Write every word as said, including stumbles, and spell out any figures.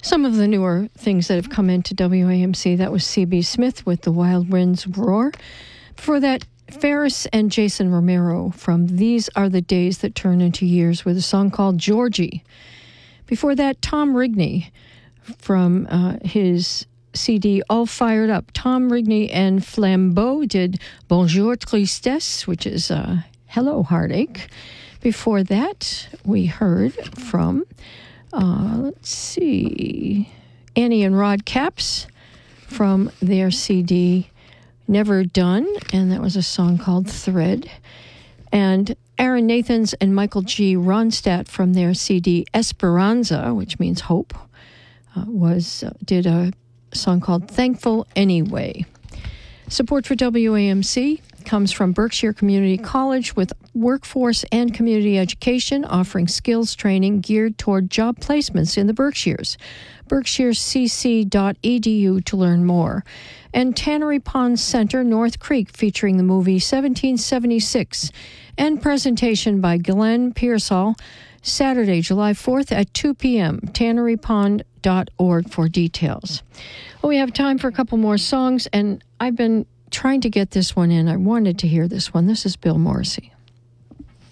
some of the newer things that have come into W A M C. That was C B. Smith with The Wild Winds Roar. Before that, Ferris and Jason Romero from These Are the Days That Turn Into Years with a song called Georgie. Before that, Tom Rigney from uh, his C D All Fired Up. Tom Rigney and Flambeau did Bonjour Tristesse, which is uh, Hello Heartache. Before that, we heard from, uh, let's see, Annie and Rod Capps from their C D Never Done, and that was a song called Thread. And Aaron Nathans and Michael G. Ronstadt from their C D Esperanza, which means hope, uh, was uh, did a song called Thankful Anyway. Support for W A M C comes from Berkshire Community College with workforce and community education, offering skills training geared toward job placements in the Berkshires. berkshire c c dot e d u to learn more. And Tannery Pond Center, North Creek, featuring the movie seventeen seventy-six, and presentation by Glenn Pearsall, Saturday, July fourth at two p.m., tannery pond dot org for details. Well, we have time for a couple more songs, and I've been trying to get this one in. I wanted to hear this one. This is Bill Morrissey.